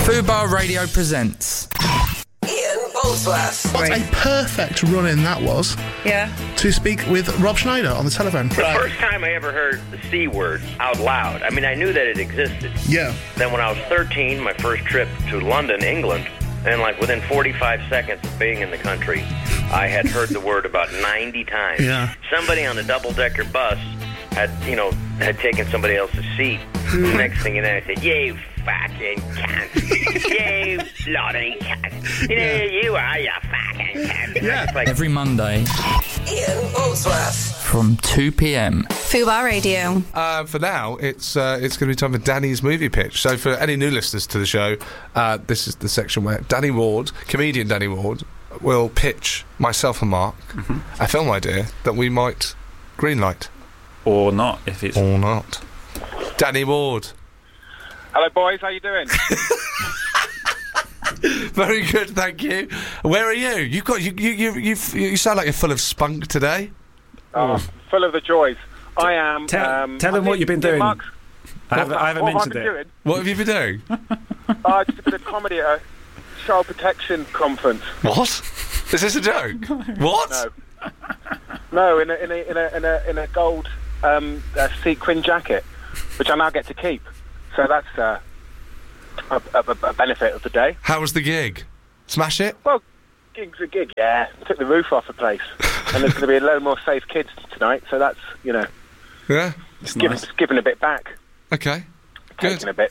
Fubar Radio presents Ian Boldsworth. What a perfect run-in that was. Yeah. To speak with Rob Schneider on the telephone. The first time I ever heard the C word out loud, I mean, I knew that it existed. Yeah. Then when I was 13, my first trip to London, England, and like within 45 seconds of being in the country, I had heard the word about 90 times. Yeah. Somebody on the double-decker bus had taken somebody else's seat. The next thing you know, I said, "You fucking cunt. You bloody cunt. You are, you fucking cunt." Yeah. Like, every Monday Ian Boldsworth. from 2 p.m. Fubar Radio. For now, it's going to be time for Danny's movie pitch. So for any new listeners to the show, this is the section where Danny Ward, comedian Danny Ward, will pitch myself and Mark a film idea that we might greenlight. Or not, if it's... Or not. Danny Ward. Hello, boys. How you doing? Very good, thank you. Where are you? You've got you sound like you're full of spunk today. Full of the joys. I am. Tell them what you've been doing. Mark's, I haven't mentioned been it. doing? What have you been doing? Just a bit of comedy at a child protection conference. What? Is this a joke? What? No, in a gold sequin jacket, which I now get to keep. So that's a benefit of the day. How was the gig? Smash it? Well, gig's a gig. Yeah, took the roof off the place, and there's going to be a load more safe kids tonight. So that's Yeah. It's nice. giving a bit back. Okay. Good. Taking a bit.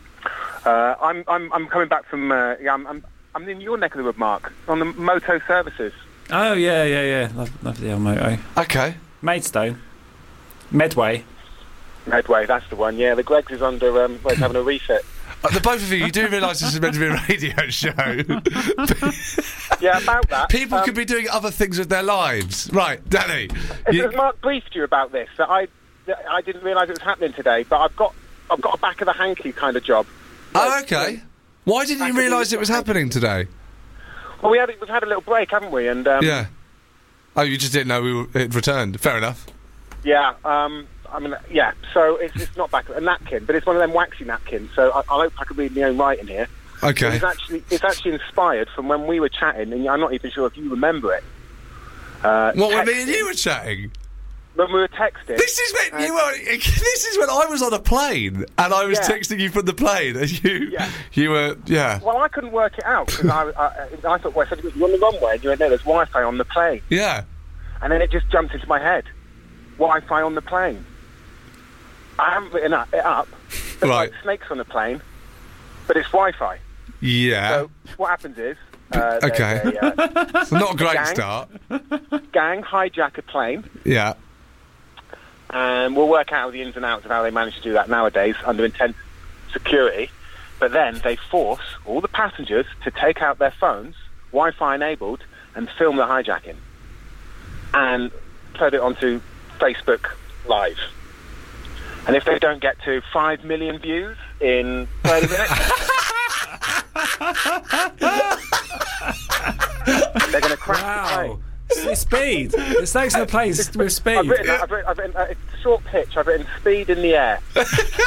I'm coming back from. I'm in your neck of the wood, Mark, on the Moto services. Oh, yeah. Love the old moto. Okay. Maidstone. Medway. Medway, that's the one. Yeah, the Greggs is under. It's having a refit. The both of you do realise this is meant to be a radio show. Yeah, about that. People could be doing other things with their lives. Right, Danny. Has Mark briefed you about this? That I didn't realise it was happening today, but I've got a back of the hanky kind of job. Oh, okay. Why didn't you realise it was happening today? Well, we've had a little break, haven't we? And Yeah. Oh, you just didn't know it returned. Fair enough. Yeah. I mean, yeah. So it's not back a napkin, but it's one of them waxy napkins. So I hope I can read my own writing here. Okay. It's actually inspired from when we were chatting, and I'm not even sure if you remember it. When me and you were chatting? When we were texting. This is when This is when I was on a plane and I was texting you from the plane, and you were. Well, I couldn't work it out because I thought, well, I said, "You're on the runway," and you went, "No, there's Wi-Fi on the plane." Yeah. And then it just jumped into my head. Wi-Fi on the plane. I haven't written it up. There's Right. like snakes on the plane, but it's Wi-Fi. Yeah. So what happens is, Okay. So not a great start. Gang hijack a plane, Yeah. and we'll work out the ins and outs of how they manage to do that nowadays under intense security. But then they force all the passengers to take out their phones, Wi-Fi enabled, and film the hijacking, and put it onto Facebook Live. And if they don't get to 5 million views in 30 minutes, they're going to crash the plane. It's speed. It's thanks to the planes with speed. I've written it's a short pitch. I've written speed in the air. Do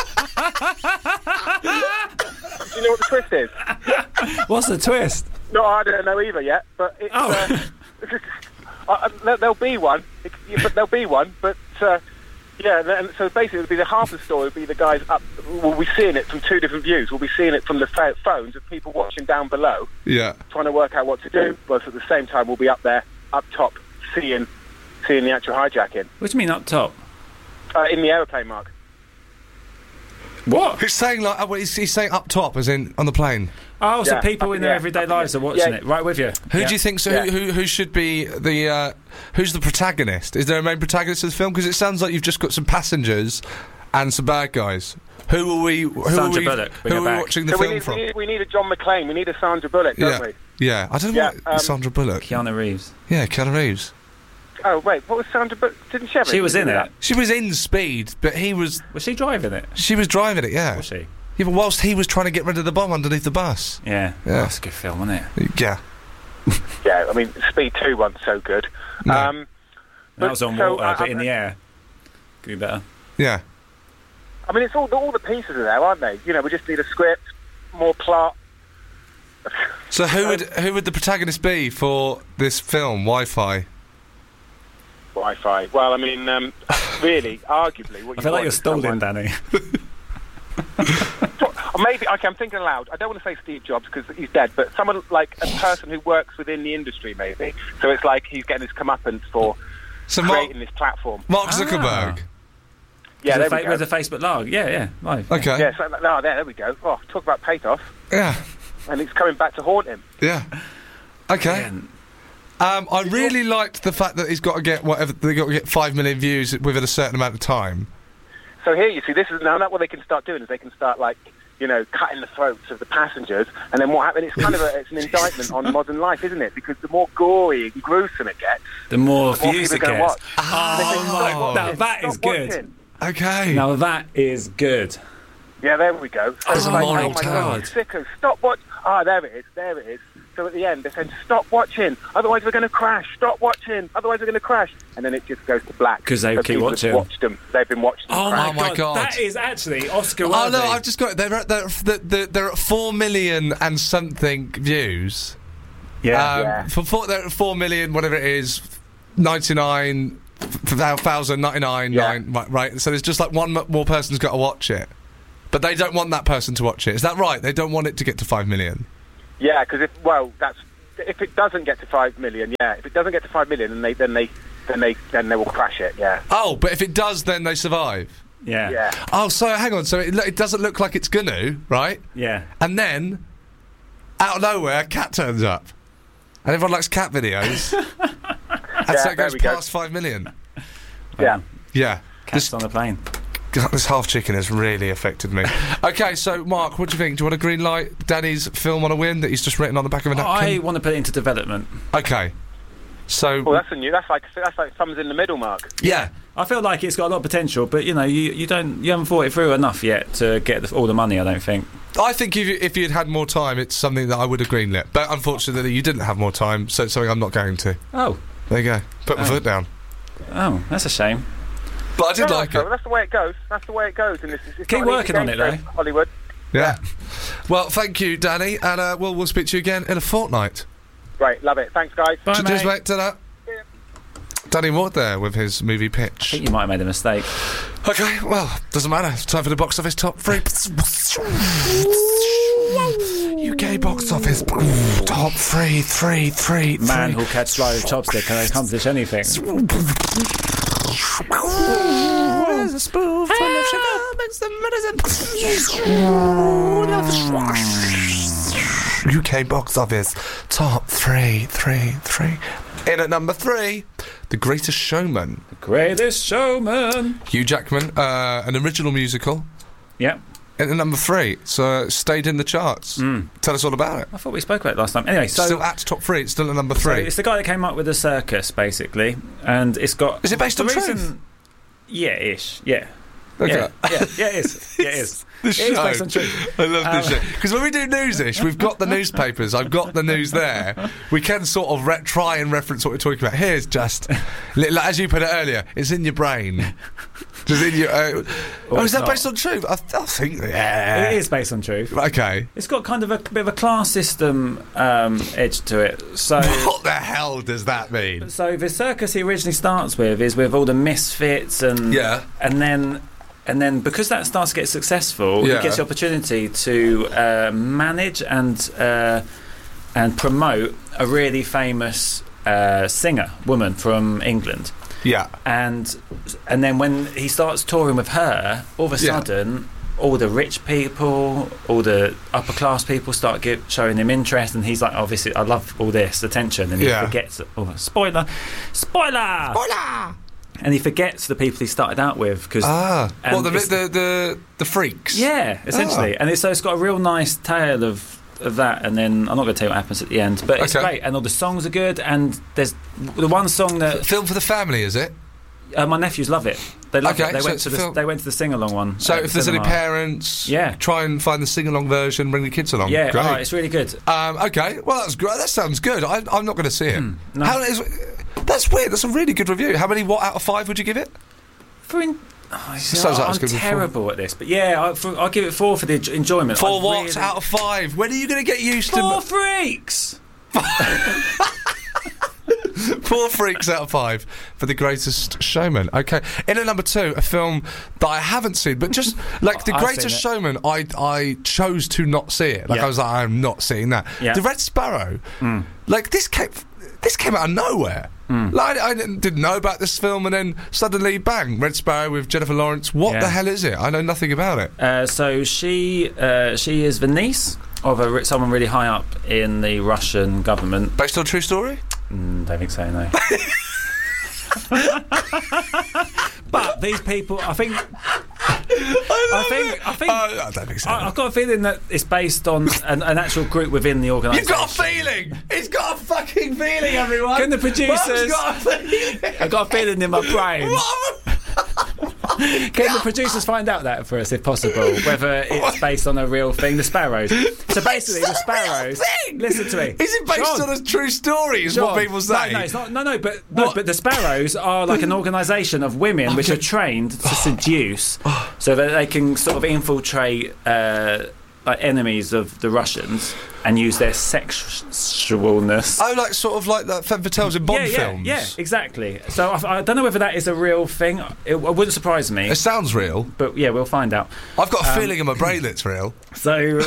you know what the twist is? What's the twist? No, I don't know either yet. But it's, there'll be one. There'll be one. But yeah, and so basically, it'll be the half of the story. Will be the guys up. We'll be seeing it from two different views. We'll be seeing it from the phones of people watching down below. Yeah. Trying to work out what to do. But at the same time, we'll be up there, up top, seeing the actual hijacking. What do you mean up top? In the aeroplane, Mark. What? He's saying he's saying up top, as in on the plane. Oh, so Yeah, people in their everyday lives are watching it. Right with you. Who do you think? So who should be the? Who's the protagonist? Is there a main protagonist of the film? Because it sounds like you've just got some passengers and some bad guys. Who are we? Sandra Bullock. Who are we watching the So film from? we need a John McClane. We need a Sandra Bullock, don't we? Yeah. I don't know what Sandra Bullock. Keanu Reeves. Yeah, Keanu Reeves. Oh wait, what was Sandra Bullock? Didn't she? She was in it. She was in Speed, but he was. Was she driving it? She was driving it. Yeah. Was she? Yeah, but whilst he was trying to get rid of the bomb underneath the bus. Yeah. That's a good film, isn't it? Yeah. Yeah, I mean, Speed 2 wasn't so good. No. That was on water, but in the air. Could be better. Yeah. I mean, it's all the pieces are there, aren't they? You know, we just need a script, more plot, So who would the protagonist be for this film, Wi-Fi? Wi-Fi. Well, I mean, really, arguably, what you I feel like you're want is stalling, someone- Danny. Or maybe, okay, I'm thinking aloud. I don't want to say Steve Jobs because he's dead, but someone like a person who works within the industry, maybe. So it's like he's getting his comeuppance for creating this platform. Mark Zuckerberg. Yeah, there we go. With the Facebook Live. Yeah, live. Okay. Yeah, so, there we go. Oh, talk about pathos. Yeah. And it's coming back to haunt him. Yeah. Okay. I really liked the fact that he's got to get whatever they got to get 5 million views within a certain amount of time. So here you see, this is now what they can start doing is they can start cutting the throats of the passengers, and then what happens? It's kind of it's an indictment on modern life, isn't it? Because the more gory and gruesome it gets, the more views people it are going to gets. watch. Now that is good. Watching. Okay. Now that is good. Yeah, there we go. So As it's a like, moral oh my card. God, sickos, stop watch. Ah, there it is. So at the end, they're saying, stop watching, otherwise we're going to crash. Stop watching, otherwise we're going to crash. And then it just goes to black. 'Cause they So keep people watching. have watched them. They've been watching them Oh crash. my God. That is actually Oscar worthy. Oh no, I've just got it. They're at 4 million and something views. Yeah. They're at 4 million, whatever it is, 99,099. Right. So there's just like one more person's got to watch it, but they don't want that person to watch it. Is that right? They don't want it to get to 5 million. Yeah, because if it doesn't get to 5 million, if it doesn't get to 5 million, then they will crash it. Yeah. Oh, but if it does, then they survive. Yeah. Yeah. Oh, so hang on. So it doesn't look like it's gonna, right? Yeah. And then, out of nowhere, a cat turns up, and everyone likes cat videos, and so it there goes we go. past 5 million. Yeah. Yeah. Cats on the plane. This half chicken has really affected me. Okay, so Mark, what do you think? Do you want a green light? Danny's film on a whim that he's just written on the back of a napkin? I want to put it into development. Okay. So. Well, that's like thumbs in the middle, Mark. Yeah. I feel like it's got a lot of potential, but you haven't thought it through enough yet to get all the money. I don't think. I think if you'd had more time, it's something that I would have greenlit. But unfortunately, you didn't have more time, so it's something I'm not going to. Oh. There you go. Put my foot down. Oh, that's a shame. But I did like it. That's the way it goes. And it's Keep not an easy working on game it, though. for Hollywood. Yeah. Well, thank you, Danny, and we'll speak to you again in a fortnight. Right, love it. Thanks, guys. Bye, Cheers, mate. mate. Ta-da. Danny Ward there with his movie I pitch. think you might have made a mistake. Okay, well, doesn't matter. It's time for the box office top 3. UK box office top 3. Man who'll catch fly with chopstick can accomplish anything. There's a spoon full of sugar, makes the medicine. UK box office top 3. In at number 3, The Greatest Showman. Greatest Showman. Hugh Jackman, an original musical. Yep. In at number 3, so stayed in the charts. Tell us all about it. I thought we spoke about it last time. Anyway, so Still at top 3, it's still at number 3. So it's the guy that came up with the circus, basically, and it's got. Is it based on truth? Yeah, ish. Yeah. Okay. Yeah, it is. Yeah, it is. This It is show. based on truth. I love this show. Because when we do Newsish, we've got the newspapers, I've got the news there. We can sort of try and reference what we're talking about. Here's just, as you put it earlier, it's in your brain. Just in your, is that not. based on truth? I think, yeah. It is based on truth. Okay. It's got kind of a bit of a class system edge to it. So, What the hell does that mean? so the circus he originally starts with is with all the misfits and Yeah. and then because that starts to get successful, Yeah. he gets the opportunity to manage and promote a really famous singer woman from England. Yeah. And then when he starts touring with her, all of a Yeah. sudden, all the rich people, all the upper class people start showing him interest, and he's like, obviously, I love all this attention, and he Yeah. forgets. Oh, spoiler! And he forgets the people he started out with because Well, it's- the freaks. yeah, essentially, and so it's got a real nice tale of that, and then I'm not going to tell you what happens at the end, but it's Okay. great, and all the songs are good, and there's the one song that Film for the family, is it? my nephews love it. They love Okay, it. They so went it's to a film. they went to the sing along one. So at if the there's any cinema. parents, Yeah. try and find the sing-along version, bring the kids along. Yeah, Great. oh, it's really good. Okay, well that's great. That sounds good. I'm not going to see it. no. That's weird. That's a really good review. How many? What out of 5 would you give it? Sounds like it's I'm gonna be terrible at this, but yeah, I'll give it 4 for the enjoyment. 4 I what really- out of 5? When are you going to get used 4 to... freaks! 4 freaks out of 5 for The Greatest Showman. Okay. In at number 2, a film that I haven't seen, but just like The I've Greatest seen Showman, I chose to not see it. Like Yeah. I was like, I'm not seeing that. Yeah. The Red Sparrow, like this came out of nowhere. Like I didn't know about this film, and then suddenly, bang! Red Sparrow with Jennifer Lawrence. What Yeah. the hell is it? I know nothing about it. So she is the niece of someone really high up in the Russian government. Based on a true story? Don't think so, no. But these people, I think. I don't think so. I've got a feeling that it's based on an actual group within the organisation. You've got a feeling. It's got a fucking feeling, everyone. Can the producers? Rob's got a feeling. I've got a feeling in my brain. Can the producers find out that for us, if possible, whether it's based on a real thing? The Sparrows. So basically, the Sparrows. Listen to me. Is it based John. on a true story? Is John, what people say? No, it's not. No, but What? but the Sparrows are like an organisation of women which are trained to seduce, so that they can sort of infiltrate like enemies of the Russians and use their sexualness. Oh, like sort of like that Femme Fatales in Bond films. Yeah, exactly. So I don't know whether that is a real thing. It wouldn't surprise me. It sounds real. But yeah, we'll find out. I've got a feeling in my brain it's real. So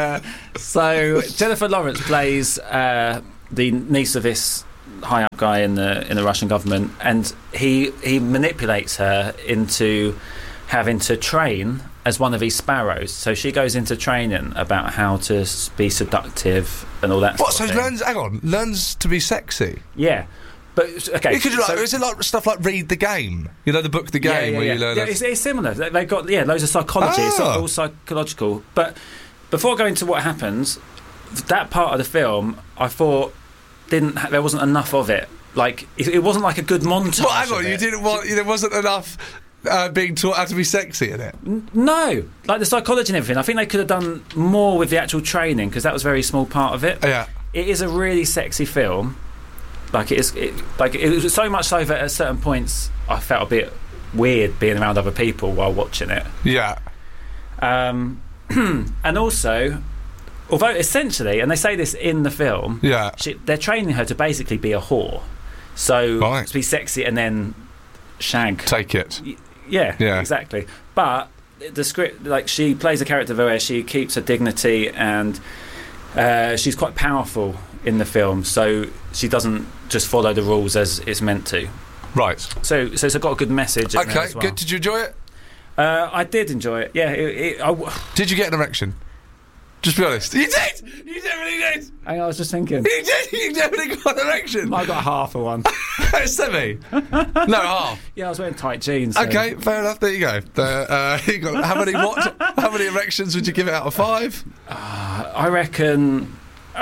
Jennifer Lawrence plays the niece of this high up guy in the Russian government, and he manipulates her into having to train as one of these sparrows. So she goes into training about how to be seductive and all that. What? sort So of thing. learns to be sexy. Yeah. But okay, You could do is it like stuff like Read the Game? You know the book The Game where you learn. Yeah, it's similar. They've got loads of psychology. It's all psychological. But before going to what happens, that part of the film, I thought there wasn't enough of it. Like it wasn't like a good montage. Well, hang on, of you it. didn't want. There wasn't enough being taught how to be sexy in it. No, like the psychology and everything. I think they could have done more with the actual training, because that was a very small part of it. Yeah. It is a really sexy film. Like it was so much so that at certain points I felt a bit weird being around other people while watching it. Yeah. And also, although essentially, and they say this in the film, Yeah. they're training her to basically be a whore. So Right. to be sexy and then shag. Take it. Yeah, Yeah. exactly. But the script, like, she plays a character where she keeps her dignity, and she's quite powerful in the film, so she doesn't just follow the rules as it's meant to. Right. So it's got a good message in there Okay. as well. Good. Did you enjoy it? I did enjoy it. Yeah. Did you get an erection? Just be honest. You did. You definitely did. I was just thinking. You did. You definitely got an erection. I got half of one. Semi. No, half. Yeah, I was wearing tight jeans. So. Okay, fair enough. There you go. You got, how many erections would you give it out of 5? I reckon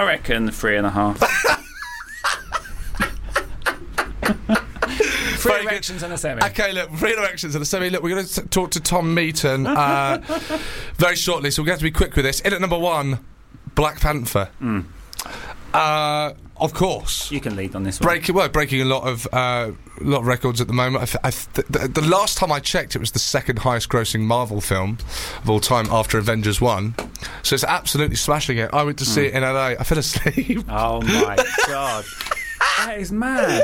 3.5. Three Very good. erections and a semi. Okay, look, 3 erections and a semi. Look, we're going to talk to Tom Meaton very shortly, so we're going to have to be quick with this. In at number 1, Black Panther. Of course. You can lead on this one. Breaking a lot of records at the moment. The last time I checked, it was the second highest grossing Marvel film of all time after Avengers 1. So it's absolutely smashing it. I went to see it in LA. I fell asleep. Oh my god. That is mad.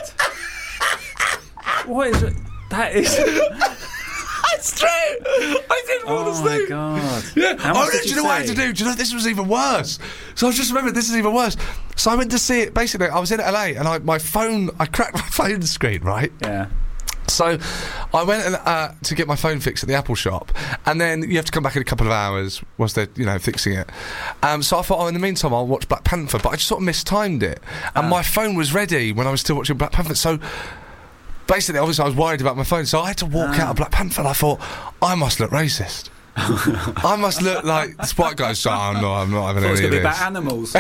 What is it? That is. It's true. I didn't fall asleep. Oh my god. Yeah. How much Do did you you know what I had say? to do? Do you know this was even worse? So I just remembered this is even worse. So I went to see it. Basically, I was in LA and I cracked my phone screen, right? Yeah. So I went to get my phone fixed at the Apple shop, and then you have to come back in a couple of hours whilst they're fixing it. So I thought, in the meantime I'll watch Black Panther, but I just sort of mistimed it, and my phone was ready when I was still watching Black Panther. So basically, obviously I was worried about my phone, so I had to walk out of Black Panther, and I thought, I must look racist. I must look like this white guy's so I'm not having It's any going to of be this. about animals.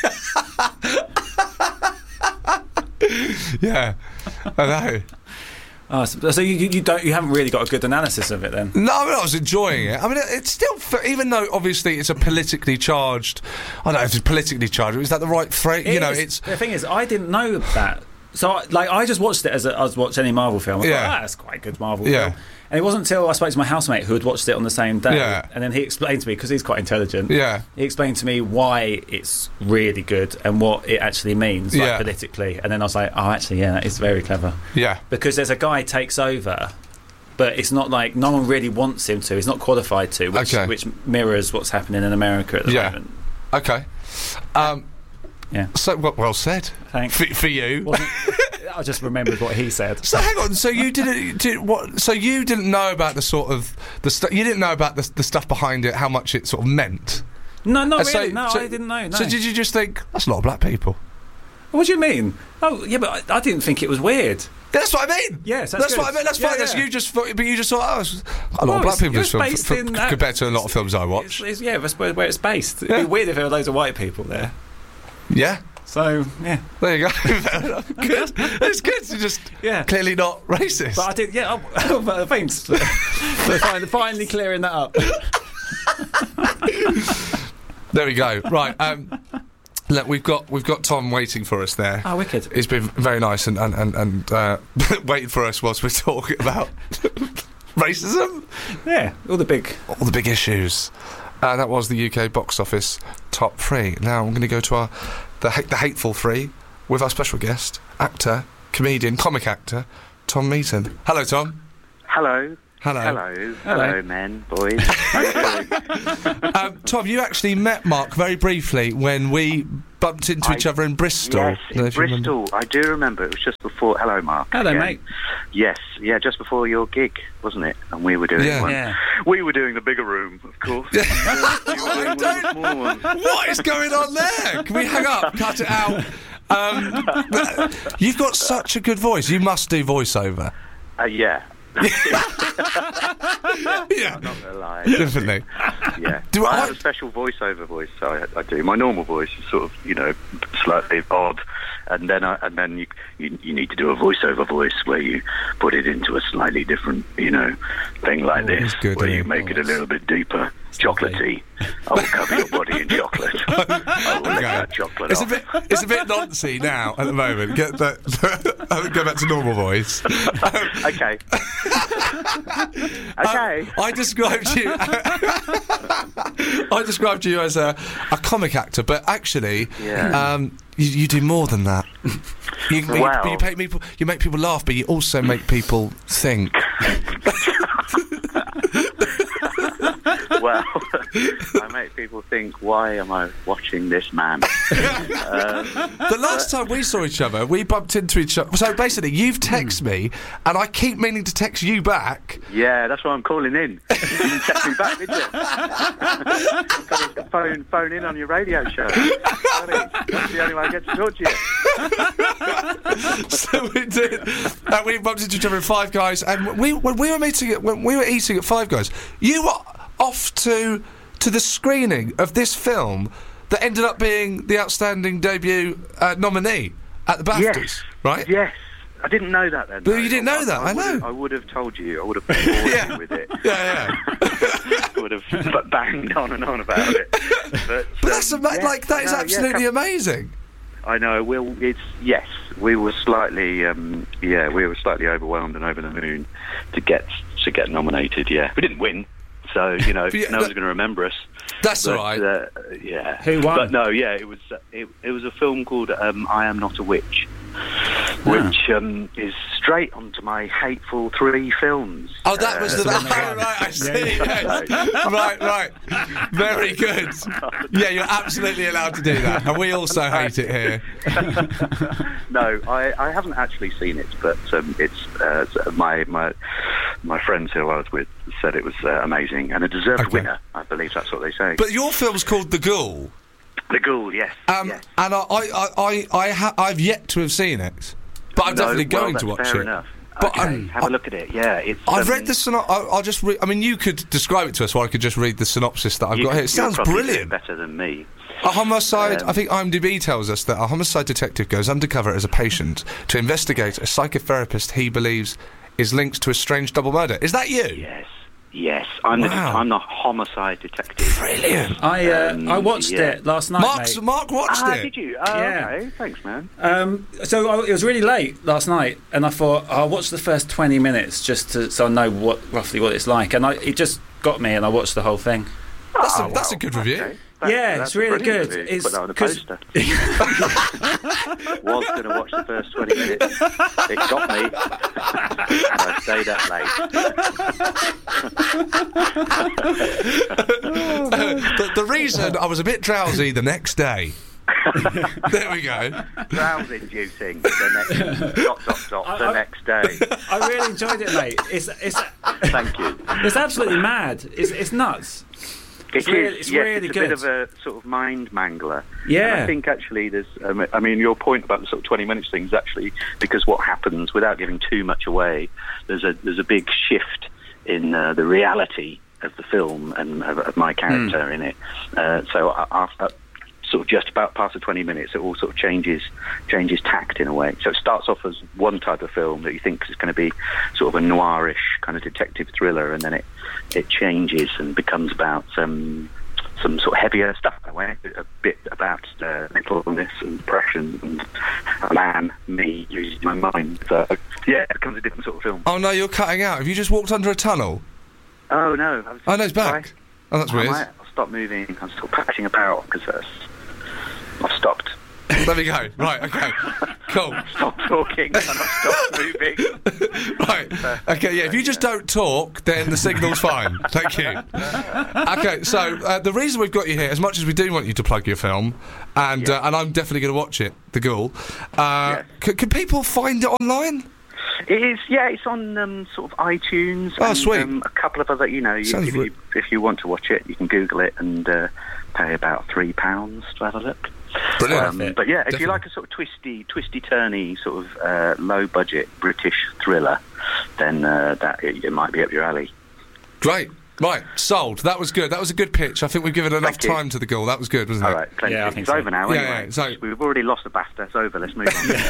Yeah, I know. Oh, so you haven't really got a good analysis of it then? No, I mean, I was enjoying it. I mean, it's still, even though obviously it's a politically charged. I don't know if it's politically charged. Is that the right phrase? The thing is, I didn't know that I just watched it as I was watching any Marvel film. I thought, that's quite a good Marvel film. And it wasn't until I spoke to my housemate who had watched it on the same day, and then he explained to me, because he's quite intelligent, he explained to me why it's really good and what it actually means, politically. And then I was like, oh, actually, that is very clever. Yeah. Because there's a guy takes over, but it's not like no one really wants him to. He's not qualified to, which mirrors what's happening in America at the moment. Okay. So, well said. Thanks. For you. I just remembered what he said. So hang on. So you So you didn't know about the sort of the stuff. You didn't know about the stuff behind it. How much it sort of meant. No, not really. I didn't know. No. So did you just think that's a lot of black people? What do you mean? Oh, yeah, but I didn't think it was weird. That's what I mean. Yes, that's what I mean. That's fine. You just thought, but you just thought, it's a lot of black people in this film compared to a lot of films I watch. That's where it's based. It'd be weird if there were loads of white people there. Yeah. So, yeah. There you go. Good. It's good to just clearly not racist. But I did, thanks for finally clearing that up. There we go. Right. Look, we've got Tom waiting for us there. Oh, wicked. He's been very nice and waiting for us whilst we're talking about racism. Yeah, all the big issues. That was the UK box office top 3. Now I'm going to go to the hateful 3 with our special guest, actor, comedian, comic actor, Tom Meaton. Hello, Tom. Hello. Hello. Hello. Hello, men, boys. How you doing? Tom, you actually met Mark very briefly when we bumped into each other in Bristol. Yes, in Bristol. I do remember. It was just before... Hello, Mark. Hello, mate. Yes, just before your gig, wasn't it? And we were doing one. Yeah. We were doing the bigger room, of course. What is going on there? Can we hang up? Cut it out. You've got such a good voice. You must do voiceover. Yeah. Yeah, I'm not gonna lie. Definitely. Yeah. I have a special voiceover voice, so I do. My normal voice is sort of, slightly odd, and then you need to do a voiceover voice where you put it into a slightly different, thing like this, where you make it a little bit deeper, chocolatey. I will cover your body in chocolate. I will lick that chocolate off. It's a bit noncy now at the moment. Go back to normal voice. Okay. Okay. I described you as a comic actor, but actually, you do more than that. You make people laugh, but you also make people think. Well, I make people think, why am I watching this man? The last time we saw each other, we bumped into each other. So basically, you've texted me, and I keep meaning to text you back. Yeah, that's why I'm calling in. You didn't text me back, did you? Phone in on your radio show. That's the only way I get to talk to you. So we did. We bumped into each other in Five Guys, and when we were eating at Five Guys, you were off to the screening of this film that ended up being the outstanding debut nominee at the BAFTAs, right? Yes. I didn't know that then. But you didn't know that, I know. I would have told you. I would have been with it. Yeah. I would have banged on and on about it. But that's that is absolutely amazing. I know. We were slightly, overwhelmed and over the moon to get nominated. Yeah, we didn't win. So, no one's going to remember us. That's all right. Yeah. Who won? But no, it was a film called I Am Not a Witch, which is straight onto my hateful 3 films. Oh, that was right, I see. Yes. Right. Very good. Yeah, you're absolutely allowed to do that. And we also hate it here. No, I haven't actually seen it, but it's my friends who I was with said it was amazing and a deserved winner. I believe that's what they say. But your film's called The Ghoul. The Ghoul, yes. Yes. And I've yet to have seen it, but I'm definitely going to watch fair it. Enough. But okay, have a look at it. Yeah, it's. I've read the synopsis. I'll just read. I mean, you could describe it to us, or I could just read the synopsis that I've got here. It sounds brilliant. Better than me. A homicide. I think IMDb tells us that a homicide detective goes undercover as a patient to investigate a psychotherapist he believes is linked to a strange double murder. Is that you? Yes. Yes, I'm Wow. the homicide detective. Brilliant. I watched yeah. it last night, mate. Mark watched it. Did you? Yeah. Okay, thanks, man. It was really late last night, and I thought I'll watch the first 20 minutes just so I know roughly what it's like. And it just got me, and I watched the whole thing. That's a good review. Okay. Yeah, That's it's really a brilliant good. review. It's put that on a 'cause- poster. Was going to watch the first 20 minutes. It got me. And I stayed up late. The reason I was a bit drowsy the next day. There we go. Drowse-inducing the next day. I really enjoyed it, mate. It's Thank you. it's absolutely mad. It's nuts. It's really a good. bit of a sort of mind mangler. Yeah. And I think actually there's, I mean, your point about the sort of 20 minutes thing is actually because what happens, without giving too much away, there's a big shift in the reality of the film and of my character in it. So after sort of just about past the 20 minutes, it all sort of changes tact in a way. So it starts off as one type of film that you think is going to be sort of a noirish kind of detective thriller, and then it changes and becomes about some sort of heavier stuff in a way, a bit about mental illness and depression and a man, me, using my mind. So yeah, it becomes a different sort of film. Oh no, you're cutting out. Have you just walked under a tunnel? Oh no. Oh no, it's back. Oh, that's weird. I'll stop moving. I'm still patching about because I've stopped. There we go. Right, okay. Cool. Stop talking and I've stopped moving. Right. Okay, yeah, if you just don't talk, then the signal's fine. Thank you. Okay, so the reason we've got you here, as much as we do want you to plug your film, and I'm definitely going to watch it, The Ghoul, can people find it online? It is, yeah, it's on sort of iTunes. Oh, and, sweet. A couple of other, if you want to watch it, you can Google it and pay about £3 to have a look. Brilliant. But yeah, if Definitely. you like a sort of twisty-turny, sort of low-budget British thriller, then it might be up your alley. Great. Right, sold. That was good. That was a good pitch. I think we've given enough Thank you. time to The Ghoul. That was good, wasn't All it? right, plenty. Yeah, I think it's so. over now, Yeah, anyway. yeah, so- We've already lost the BAFTA. It's over. Let's move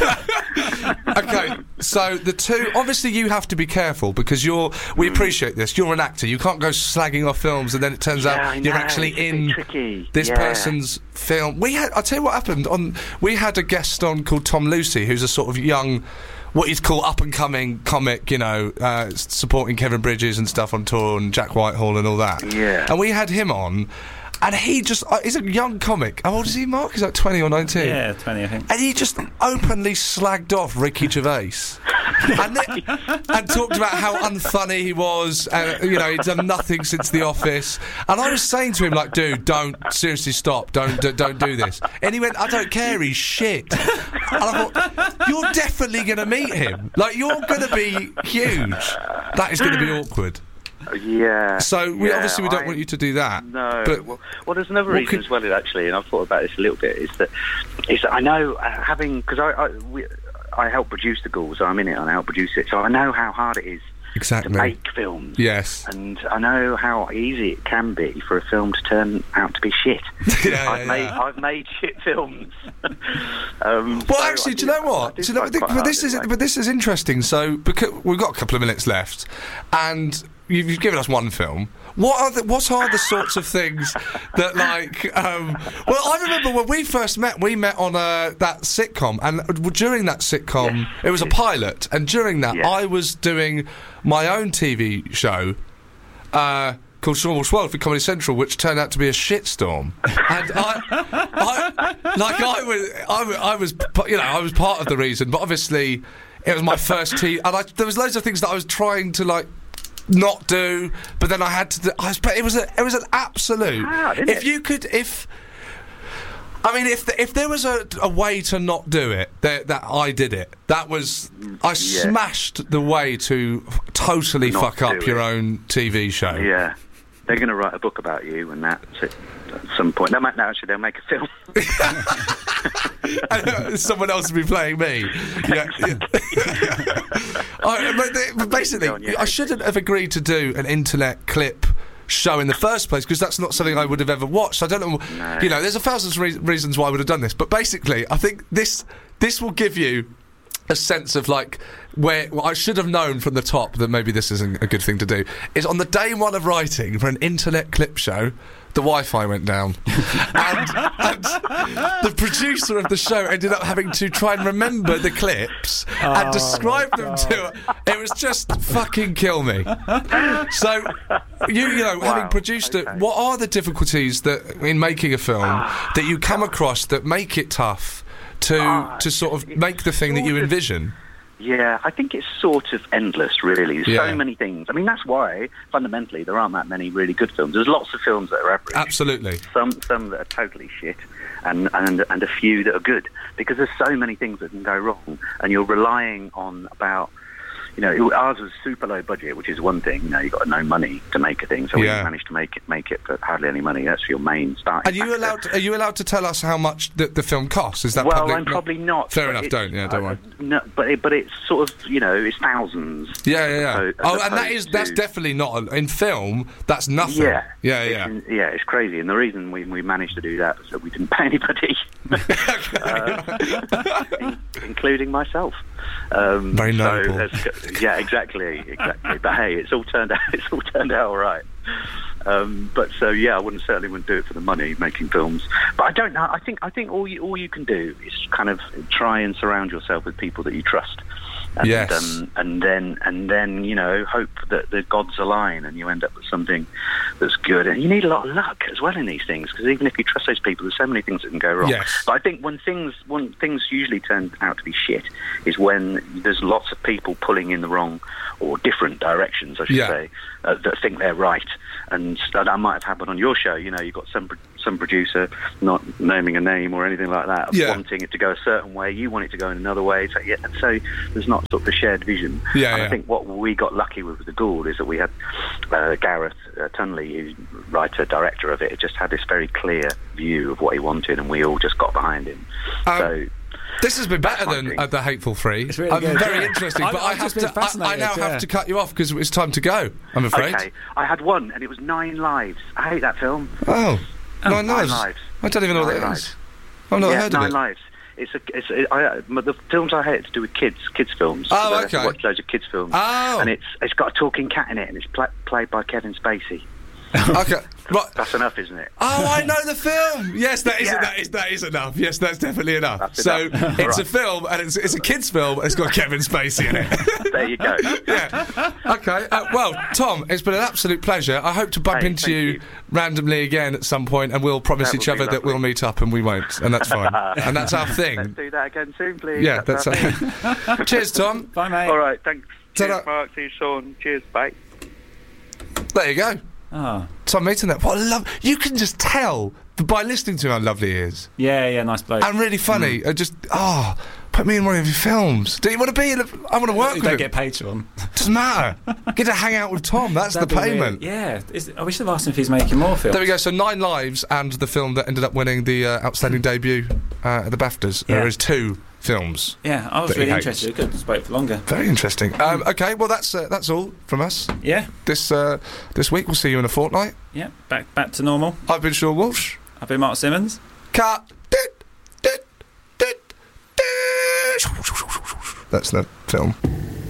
on. Okay, so the two, obviously you have to be careful because we appreciate this, you're an actor, you can't go slagging off films and then it turns I out you're know, actually it's a bit in tricky. this Yeah. person's film. I'll tell you what happened, we had a guest on called Tom Lucy, who's a sort of young, what you'd call up-and-coming comic, supporting Kevin Bridges and stuff on tour and Jack Whitehall and all that. Yeah. And we had him on, and he just, he's a young comic. How old is he, Mark? He's like 20 or 19? Yeah, 20, I think. And he just openly slagged off Ricky Gervais and talked about how unfunny he was. He'd done nothing since The Office. And I was saying to him, like, dude, don't, seriously stop, don't do this. And he went, I don't care, he's shit. And I thought, you're definitely going to meet him. Like, you're going to be huge. That is going to be awkward. Yeah. So, we don't want you to do that. No. But well, there's another reason as well, actually, and I've thought about this a little bit, is that I know because I help produce The Ghoul, so I'm in it and I help produce it, so I know how hard it is exactly. to make films. Yes. And I know how easy it can be for a film to turn out to be shit. I've made shit films. Well, actually, do you know what? But this is interesting. So, because we've got a couple of minutes left, and you've given us one film. What are the sorts of things that, like? Well, I remember when we first met. We met on that sitcom, and during that sitcom, it was a pilot, and during that, I was doing my own TV show. Called Stormwatch World for Comedy Central, which turned out to be a shitstorm. And I was part of the reason, but obviously it was my first TV, and there was loads of things that I was trying to like not do, but then I had to. It was an absolute. If there was a way to not do it, that I did it. That was I smashed the way to totally Not fuck up do your it. own TV show. Yeah. They're going to write a book about you, and that's it. At some point, they'll make a film. Someone else will be playing me. Yeah. Basically, I shouldn't have agreed to do an internet clip show in the first place because that's not something I would have ever watched. I don't know. No. There's 1,000 reasons why I would have done this, but basically, I think this will give you a sense of like where I should have known from the top that maybe this isn't a good thing to do. Is on the day one of writing for an internet clip show, the Wi-Fi went down, and the producer of the show ended up having to try and remember the clips and describe them to her. It was just fucking kill me. So, you know, having produced it, what are the difficulties that in making a film that you come across that make it tough to sort of make the thing that you envision? Yeah, I think it's sort of endless, really. There's so many things. I mean, that's why, fundamentally, there aren't that many really good films. There's lots of films that are average. Absolutely. Some that are totally shit, and a few that are good. Because there's so many things that can go wrong, and you're relying on about... You know, ours was super low budget, which is one thing. You know, you've got no money to make a thing, so we managed to make it for hardly any money. That's your main starting. Are you allowed to tell us how much the film costs? Is that well? public? I'm probably not. Fair enough. Don't worry. No, but it's sort of, you know, it's thousands. Yeah. And that's definitely not in film. That's nothing. Yeah. It's crazy, and the reason we managed to do that was that we didn't pay anybody, including myself. Very noble. Yeah, exactly. But hey, it's all turned out all right. But so yeah, I certainly wouldn't do it for the money, making films. But I don't know. I think all you can do is kind of try and surround yourself with people that you trust. And, and then you know, hope that the gods align and you end up with something that's good. And you need a lot of luck as well in these things, because even if you trust those people, there's so many things that can go wrong. But I think when things usually turn out to be shit is when there's lots of people pulling in the wrong or different directions, I should say, that think they're right. And that might have happened on your show. You know, you've got some producer, not naming a name or anything like that, wanting it to go a certain way. You want it to go in another way. So there's not sort of a shared vision. I think what we got lucky with The Gould is that we had Gareth Tunley, who's writer-director of it. It just had this very clear view of what he wanted, and we all just got behind him. This has been better than The Hateful Three. It's really good, very interesting, but I now have to cut you off because it's time to go, I'm afraid. Okay, I had one, and it was 9 Lives. I hate that film. Oh, 9 Lives. I don't even know what that is. I've not heard of it. 9 Lives. The films I hate to do with kids films. Oh, okay. I watch loads of kids films. Oh. And it's got a talking cat in it, and it's played by Kevin Spacey. Okay, right. That's enough, isn't it? Oh, I know the film. Yes, that is enough. Yes, that's definitely enough. That's so enough. it's a film, and it's a kids' film. And it's got Kevin Spacey in it. There you go. Yeah. Okay. Well, Tom, it's been an absolute pleasure. I hope to bump into you randomly again at some point, and we'll promise each other that we'll meet up, and we won't, and that's fine. And that's our thing. Let's do that again soon, please. Yeah, that's our thing. Cheers, Tom. Bye, mate. All right. Thanks. Ta-da. Cheers, Mark. See you, Sean. Cheers. Bye. There you go. Oh. Tom meeting that. What a love. You can just tell by listening to how lovely he is. Yeah, nice bloke. And really funny. Put me in one of your films. Do you want to be in I want to work with him. You don't get paid to him. Doesn't matter. Get to hang out with Tom. That's the payment. Yeah. I wish I'd asked him if he's making more films. There we go. So 9 Lives and the film that ended up winning the outstanding debut at the BAFTAs. Yeah. There is 2 films. Yeah, I was really interested. Could have spoke for longer. Very interesting. Okay, well that's all from us. Yeah. This week we'll see you in a fortnight. Yeah. Back to normal. I've been Sean Walsh. I've been Mark Simmons. Cut. That's the film.